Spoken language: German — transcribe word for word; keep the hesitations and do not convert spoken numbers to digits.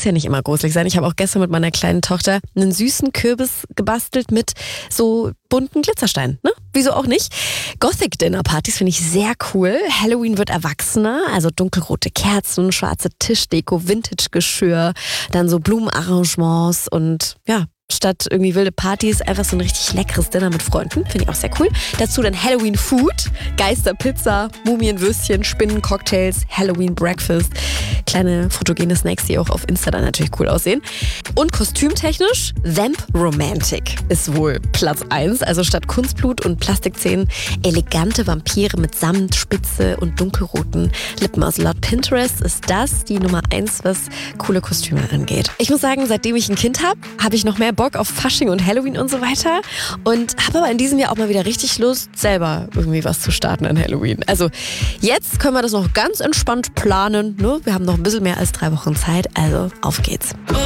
muss ja nicht immer gruselig sein. Ich habe auch gestern mit meiner kleinen Tochter einen süßen Kürbis gebastelt mit so bunten Glitzersteinen. Ne? Wieso auch nicht? Gothic-Dinner-Partys finde ich sehr cool. Halloween wird erwachsener, also dunkelrote Kerzen, schwarze Tischdeko, Vintage-Geschirr, dann so Blumenarrangements und ja, statt irgendwie wilde Partys einfach so ein richtig leckeres Dinner mit Freunden. Finde ich auch sehr cool. Dazu dann Halloween-Food, Geisterpizza, Mumienwürstchen, Spinnencocktails, Halloween-Breakfast, kleine fotogene Snacks, die auch auf Insta dann natürlich cool aussehen. Und kostümtechnisch, Vamp Romantic ist wohl Platz eins. Also statt Kunstblut und Plastikzähnen elegante Vampire mit Samt, Spitze und dunkelroten Lippen. Also laut Pinterest ist das die Nummer eins, was coole Kostüme angeht. Ich muss sagen, seitdem ich ein Kind habe, habe ich noch mehr Bock auf Fasching und Halloween und so weiter und habe aber in diesem Jahr auch mal wieder richtig Lust, selber irgendwie was zu starten an Halloween. Also jetzt können wir das noch ganz entspannt planen. Ne? Wir haben noch ein bisschen mehr als drei Wochen Zeit, also auf geht's.